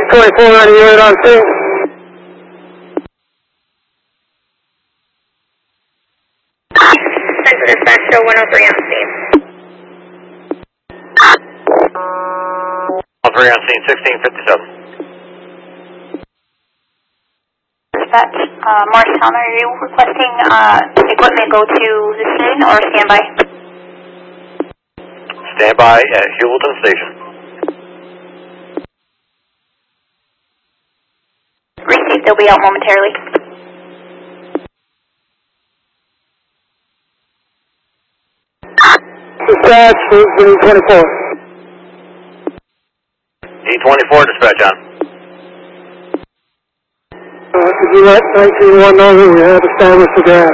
24 ready unit on scene. Central Dispatch, show 103 on scene. 103 on scene, 1657. Dispatch, Morristown, are you requesting equipment go to the scene or standby? Standby at Hewelton Station. Received, they'll be out momentarily. Dispatch, D24. D24, dispatch on. Could you let 19-1 know that we have established the gas?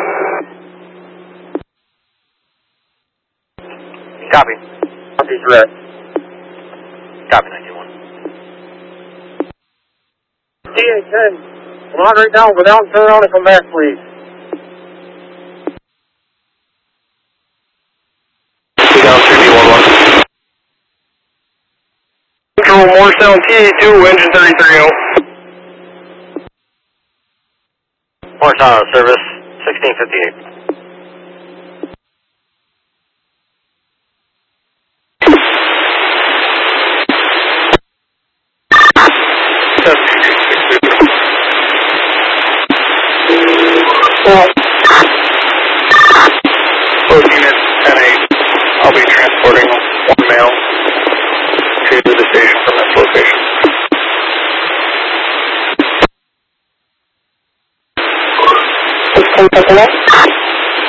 Copy. Copy, correct. Copy, 91. TA-10, come on right now, go down, turn around and come back, please. Down 3D11. Control Morristown, TA-2, engine 33-0. Morristown service, 1658. Both units 10-8. I'll be transporting one male to the station from this location. Can you take a look?